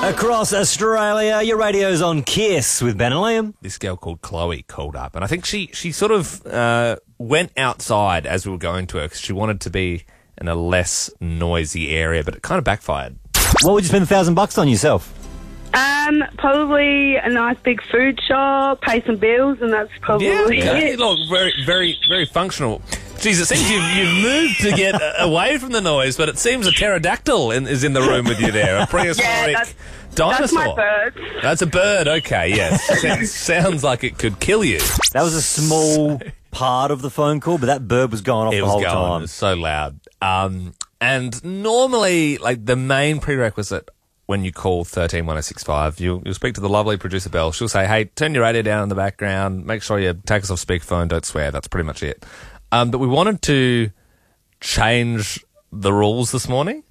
Across Australia, your radio's on Kiss with Ben and Liam. This girl called Chloe called up, and I think she sort of went outside as we were going to her because she wanted to be in a less noisy area, but it kind of backfired. What would you spend $1,000 on yourself? Probably a nice big food shop, pay some bills, and that's probably it. Look, very, very functional. Jeez, it seems you've moved to get away from the noise, but it seems a pterodactyl is in the room with you there, a prehistoric dinosaur. That's my bird. That's a bird, okay, yes. Sounds like it could kill you. That was a small part of the phone call, but that bird was going off the whole time. It was so loud. And normally, like, the main prerequisite when you call 131065, you'll speak to the lovely producer Belle. She'll say, hey, turn your radio down in the background, make sure you take us off speakerphone, don't swear. That's pretty much it. But we wanted to change the rules this morning.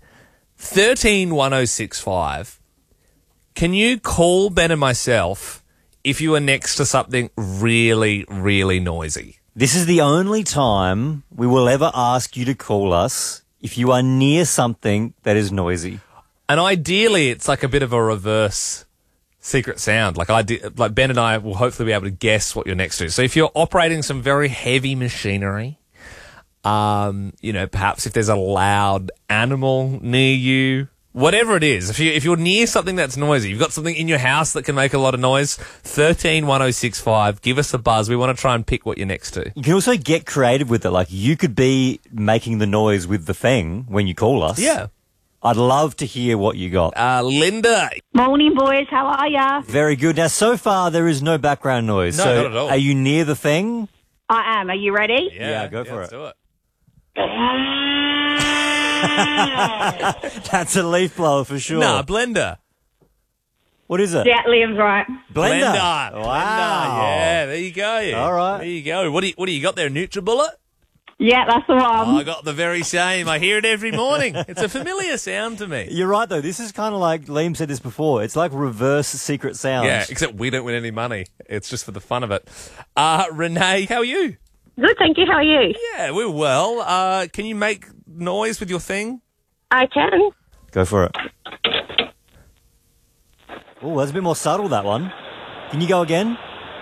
131065. Can you call Ben and myself if you are next to something really, really noisy? This is the only time we will ever ask you to call us if you are near something that is noisy. And ideally, it's like a bit of a reverse secret sound. Like Ben and I will hopefully be able to guess what you're next to. So if you're operating some very heavy machinery, perhaps if there's a loud animal near you, whatever it is, if you're near something that's noisy, you've got something in your house that can make a lot of noise, 131065, give us a buzz. We want to try and pick what you're next to. You can also get creative with it. Like, you could be making the noise with the thing when you call us. Yeah. I'd love to hear what you got. Linda. Morning, boys. How are ya? Very good. Now, so far, there is no background noise. No, so not at all. Are you near the thing? I am. Are you ready? Yeah, go for let's it. do it. That's a leaf blower for sure. Nah, blender. What is it? Yeah, Liam's right. Blender. Wow. Wow. Yeah, there you go. All right. There you go. What do you got there? NutriBullet? Yeah, that's the one. I got the very same. I hear it every morning. It's a familiar sound to me. You're right, though. This is kind of like Liam said this before. It's like reverse secret sounds. Yeah, except we don't win any money. It's just for the fun of it. Renee, how are you? Good, thank you. How are you? Yeah, we're well. Can you make noise with your thing? I can. Go for it. Oh, that's a bit more subtle, that one. Can you go again?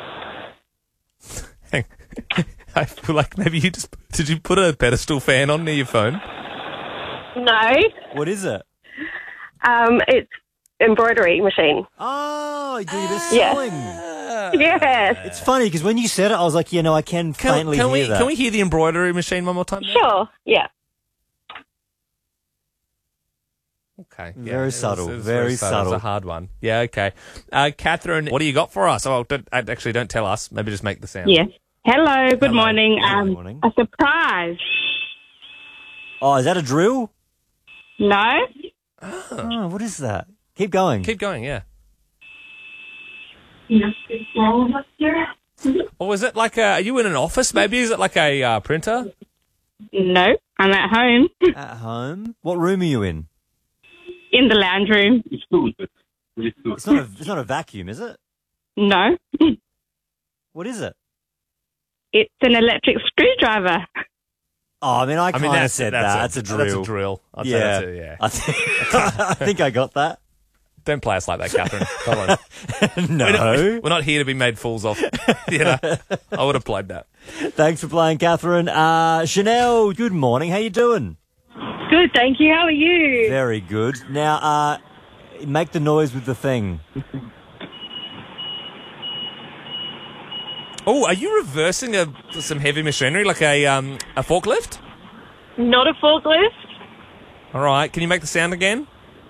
I feel like maybe did you put a pedestal fan on near your phone? No. What is it? It's embroidery machine. Oh, you do a bit of Yeah. sewing. Yes. It's funny because when you said it, I was like, I can faintly hear that. Can we hear the embroidery machine one more time? Sure. Yeah. Okay. Very subtle, It was very It's subtle. a hard one. Yeah, okay. Catherine, what do you got for us? Oh, don't tell us. Maybe just make the sound. Yes. Hello. Good Hello. morning. Good morning. A surprise. Oh, is that a drill? No. Oh, what is that? Keep going. Keep going, yeah. Or is it like are you in an office maybe? Is it like a printer? No. I'm at home At home? What room are you in? in the lounge room. It's not a vacuum, is it? No. What is it? It's an electric screwdriver. Oh, I mean, I kind of that's said that's that. a- That's a drill. That's a drill. I'd say Yeah. that's it, yeah. I think I got that. Don't play us like that, Catherine. Come on. No. We're not here to be made fools of. I would have played that. Thanks for playing, Catherine. Chanel, good morning. How you doing? Good, thank you. How are you? Very good. Now, make the noise with the thing. Oh, are you reversing some heavy machinery like a forklift? Not a forklift. All right. Can you make the sound again?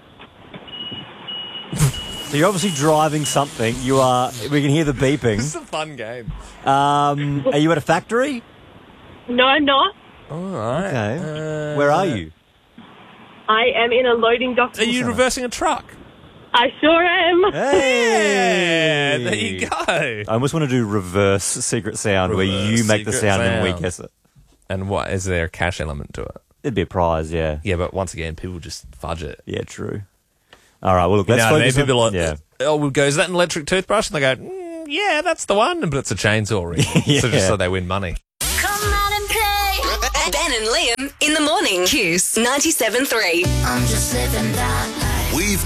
So you're obviously driving something. We can hear the This beeping. is a fun game. Are you at a factory? No, I'm not. All right. Okay. Where are you? I am in a loading dock. Are you reversing a truck? I sure am. Hey! Yeah, there you go. I almost want to do reverse secret sound where Reverse you make the secret sound and we sound. guess it. And what is there a cash element to it? It'd be a prize, yeah. Yeah, but once again, people just fudge it. Yeah, true. All right, well, look, let's focus on... people are like, yeah. oh, we go, is that an electric toothbrush? And they go, yeah, that's the one. But it's a chainsaw ring. Yeah. So just so they win money. Come out and play. Ben and Liam in the morning. Kiss 97.3. I'm just living that life. We've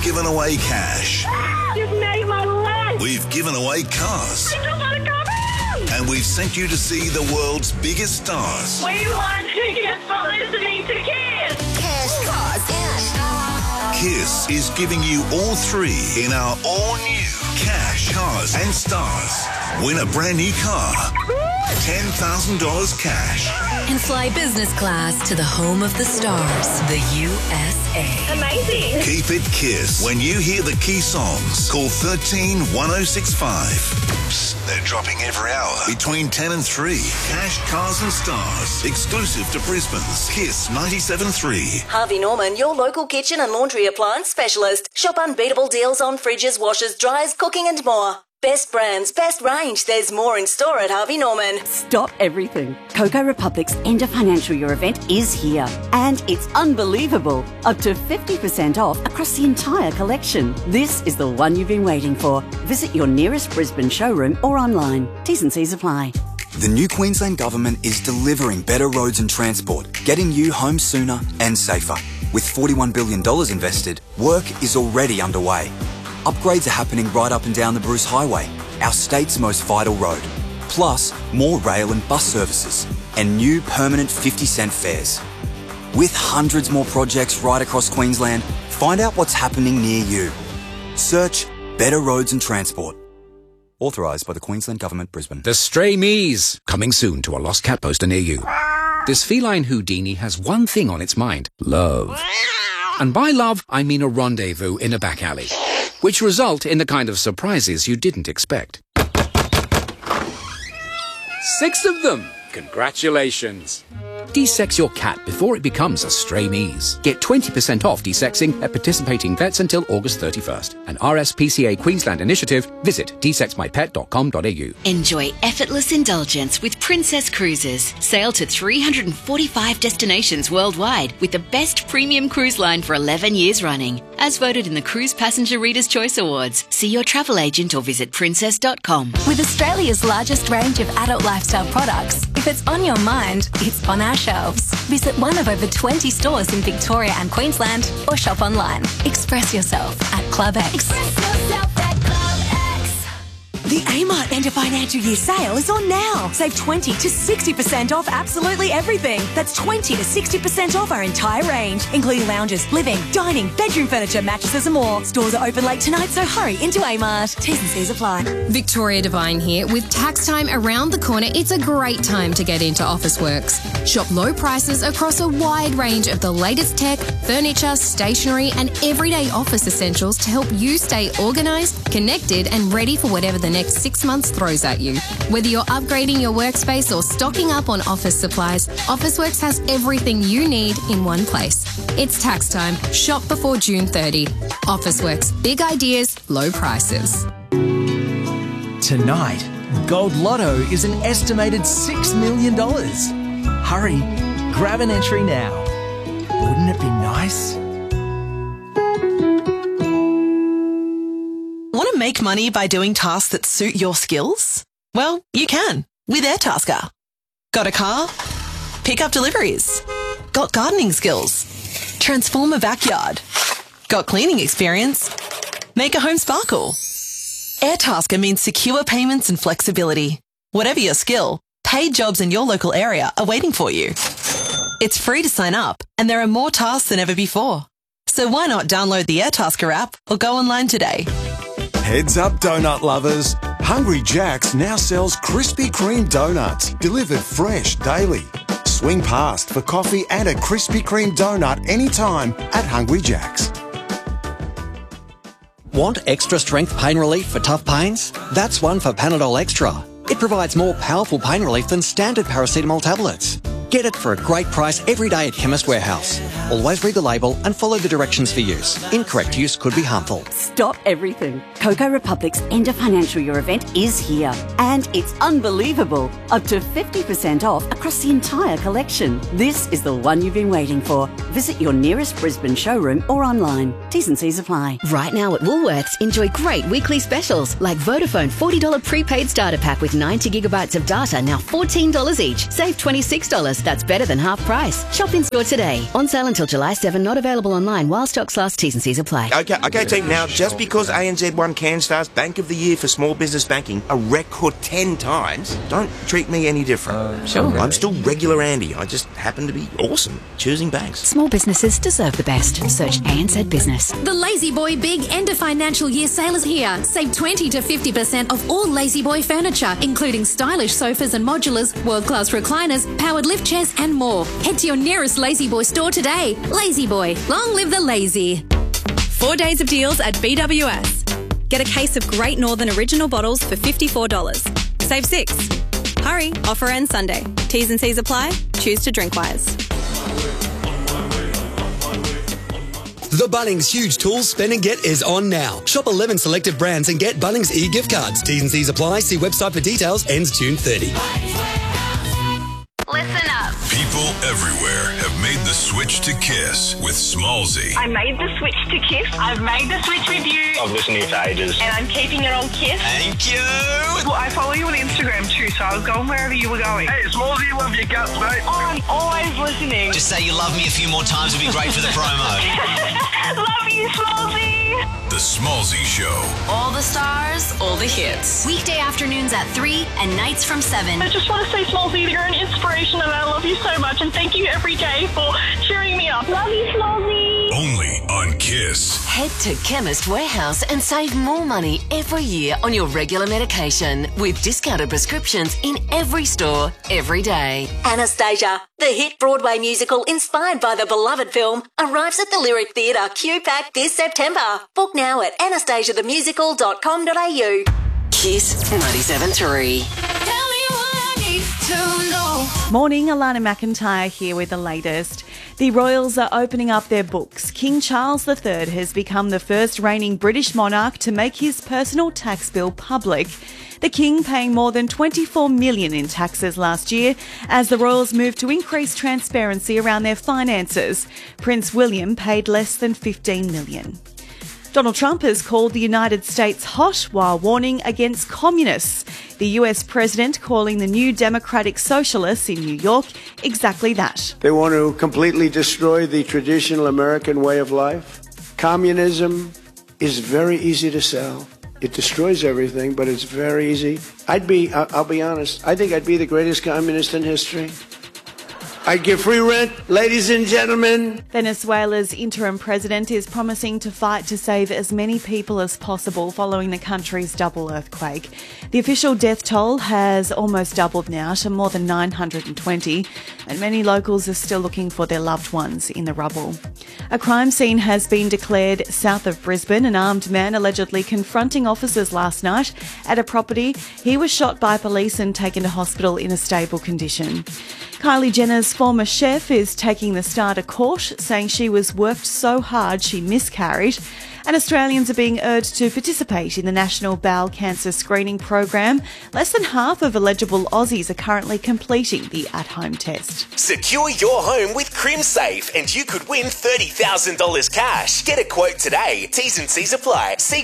given away cash. You've made my life. We've given away cars. I just want to come in. And we've sent you to see the world's biggest stars. We want tickets for listening to Kiss. Cash, cars, and Kiss is giving you all three in our all-new Cash, Cars and Stars. Win a brand new car. $10,000 cash. And fly business class to the home of the stars, the USA. Amazing. Keep it Kiss. When you hear the key songs, call 131065. Psst, they're dropping every hour between 10 and 3. Cash, Cars and Stars. Exclusive to Brisbane's Kiss 97.3. Harvey Norman, your local kitchen and laundry appliance specialist. Shop unbeatable deals on fridges, washers, dryers, cooking and more. Best brands, best range. There's more in store at Harvey Norman. Stop everything. Coco Republic's End of Financial Year event is here. And it's unbelievable. Up to 50% off across the entire collection. This is the one you've been waiting for. Visit your nearest Brisbane showroom or online. T's and C's apply. The new Queensland Government is delivering better roads and transport, getting you home sooner and safer. With $41 billion invested, work is already underway. Upgrades are happening right up and down the Bruce Highway, our state's most vital road. Plus, more rail and bus services, and new permanent 50-cent fares. With hundreds more projects right across Queensland, find out what's happening near you. Search Better Roads and Transport. Authorised by the Queensland Government, Brisbane. The Stray Me's, coming soon to a Lost Cat poster near you. This feline Houdini has one thing on its mind: love. And by love, I mean a rendezvous in a back alley, which result in the kind of surprises you didn't expect. 6 of them! Congratulations! De-sex your cat before it becomes a Stray Me's. Get 20% off de-sexing at participating vets until August 31st. An RSPCA Queensland initiative. Visit desexmypet.com.au. Enjoy effortless indulgence with Princess Cruises. Sail to 345 destinations worldwide with the best premium cruise line for 11 years running. As voted in the Cruise Passenger Reader's Choice Awards. See your travel agent or visit princess.com. With Australia's largest range of adult lifestyle products, if it's on your mind, it's on our shelves. Visit one of over 20 stores in Victoria and Queensland or shop online. Express yourself at Club X. express yourself at Club X. The Amart End of Financial Year sale is on now. Save 20 to 60% off absolutely everything. That's 20 to 60% off our entire range, including lounges, living, dining, bedroom furniture, mattresses and more. Stores are open late tonight, so hurry into Amart. T's and C's apply. Victoria Devine here. With tax time around the corner, it's a great time to get into Officeworks. Shop low prices across a wide range of the latest tech, furniture, stationery and everyday office essentials to help you stay organised, connected and ready for whatever the next 6 months throws at you. Whether you're upgrading your workspace or stocking up on office supplies, Officeworks has everything you need in one place. It's tax time. Shop before June 30. Officeworks. Big ideas, low prices. Tonight, Gold Lotto is an estimated $6 million. Hurry, grab an entry now. Wouldn't it be nice? Want to make money by doing tasks that suit your skills? Well, you can with Airtasker. Got a car? Pick up deliveries. Got gardening skills? Transform a backyard. Got cleaning experience? Make a home sparkle. Airtasker means secure payments and flexibility. Whatever your skill, paid jobs in your local area are waiting for you. It's free to sign up, and there are more tasks than ever before. So why not download the Airtasker app or go online today? Heads up, donut lovers. Hungry Jack's now sells Krispy Kreme donuts, delivered fresh daily. Swing past for coffee and a Krispy Kreme donut anytime at Hungry Jack's. Want extra strength pain relief for tough pains? That's one for Panadol Extra. It provides more powerful pain relief than standard paracetamol tablets. Get it for a great price every day at Chemist Warehouse. Always read the label and follow the directions for use. Incorrect use could be harmful. Stop everything. Coco Republic's End of Financial Year event is here. And it's unbelievable. Up to 50% off across the entire collection. This is the one you've been waiting for. Visit your nearest Brisbane showroom or online. T's and C's apply. Right now at Woolworths, enjoy great weekly specials like Vodafone $40 prepaid starter pack with 90 gigabytes of data, now $14 each. Save $26. That's better than half price. Shop in store today. On sale until July 7. Not available online while stocks last. T's and C's apply. Okay, team. Now, just because ANZ won CanStar's Bank of the Year for Small Business Banking a record 10 times, don't treat me any different. Sure. I'm still regular Andy. I just happen to be awesome choosing banks. Small businesses deserve the best. Search ANZ Business. The Lazy Boy Big End of Financial Year sale is here. Save 20 to 50% off all Lazy Boy furniture, including stylish sofas and modulars, world-class recliners, powered lift chairs and more. Head to your nearest Lazy Boy store today. Lazy Boy, long live the lazy. 4 days of deals at BWS. Get a case of Great Northern Original bottles for $54. Save 6. Hurry, offer ends Sunday. T's and C's apply. Choose to drink wise. The Bunnings Huge Tools Spend and Get is on now. Shop 11 selected brands and get Bunnings e-gift cards. T's and C's apply. See website for details. Ends June 30. Listen up. People everywhere have made the switch to Kiss with Smallsy. I made the switch to Kiss. I've made the switch with you. I've listened to you for ages. And I'm keeping it on Kiss. Thank you. Well, I follow you on Instagram too, so I was going wherever you were going. Hey, Smallsy, love your guts, mate. Oh, I'm always listening. Just say you love me a few more times would be great for the promo. Love you, Smallsy. The Smallsy Show. All the stars, all the hits. Weekday afternoons at 3 and nights from 7. I just want to say, Smallsy, you're an inspiration and I love you so much. And thank you every day for cheering me up. Love you, Smallsy. Only on Kiss. Head to Chemist Warehouse and save more money every year on your regular medication with discounted prescriptions in every store, every day. Anastasia, the hit Broadway musical inspired by the beloved film, arrives at the Lyric Theatre Q-Pack this September. Book now at anastasia.themusical.com.au. Kiss 97.3. Morning, Alana McIntyre here with the latest. The royals are opening up their books. King Charles III has become the first reigning British monarch to make his personal tax bill public. The King paying more than $24 million in taxes last year as the royals moved to increase transparency around their finances. Prince William paid less than $15 million. Donald Trump has called the United States hot while warning against communists. The US president calling the New Democratic Socialists in New York exactly that. They want to completely destroy the traditional American way of life. Communism is very easy to sell. It destroys everything, but it's very easy. I'll be honest, I think I'd be the greatest communist in history. I give free rent, ladies and gentlemen. Venezuela's interim president is promising to fight to save as many people as possible following the country's double earthquake. The official death toll has almost doubled now to more than 920, and many locals are still looking for their loved ones in the rubble. A crime scene has been declared south of Brisbane. An armed man allegedly confronting officers last night at a property. He was shot by police and taken to hospital in a stable condition. Kylie Jenner's former chef is taking the star to court, saying she was worked so hard she miscarried. And Australians are being urged to participate in the National Bowel Cancer Screening Program. Less than half of eligible Aussies are currently completing the at-home test. Secure your home with CrimSafe and you could win $30,000 cash. Get a quote today. T's and C's apply. See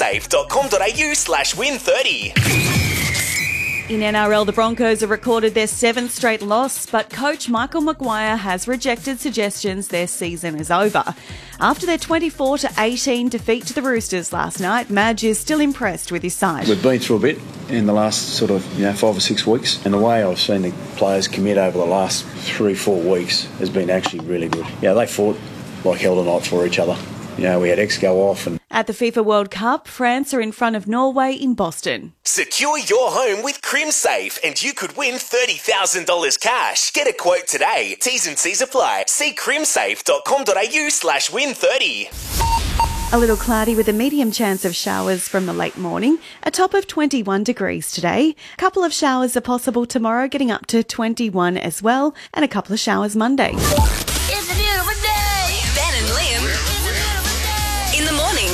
crimsafe.com.au/win30. In NRL, the Broncos have recorded their 7th straight loss, but coach Michael Maguire has rejected suggestions their season is over. After their 24-18 defeat to the Roosters last night, Madge is still impressed with his side. We've been through a bit in the last 5 or 6 weeks, and the way I've seen the players commit over the last 3-4 weeks has been actually really good. They fought like hell tonight for each other. We had X go off. And at the FIFA World Cup, France are in front of Norway in Boston. Secure your home with CrimSafe and you could win $30,000 cash. Get a quote today. T's and C's apply. See crimsafe.com.au/win30. A little cloudy with a medium chance of showers from the late morning. A top of 21 degrees today. A couple of showers are possible tomorrow, getting up to 21 as well. And a couple of showers Monday. It's a beautiful day. Ben and Liam. In the morning.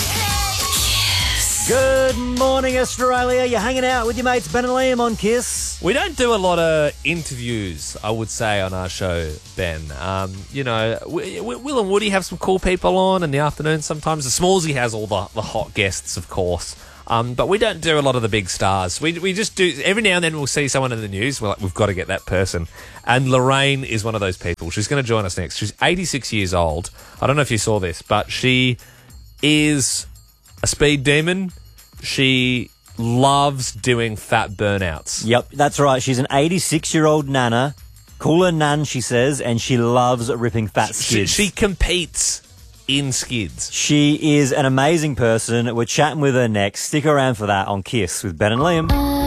Good morning, Australia. You're hanging out with your mates Ben and Liam on Kiss. We don't do a lot of interviews, I would say, on our show, Ben. You know, Will and Woody have some cool people on in the afternoon sometimes. The Smallsy has all the hot guests, of course. But we don't do a lot of the big stars. We just do, every now and then we'll see someone in the news. We're like, we've got to get that person. And Lorraine is one of those people. She's going to join us next. She's 86 years old. I don't know if you saw this, but she is a speed demon. She loves doing fat burnouts. Yep, that's right. She's an 86-year-old nana. Cooler nan, she says, and she loves ripping fat skids. She competes in skids. She is an amazing person. We're chatting with her next. Stick around for that on Kiss with Ben and Liam.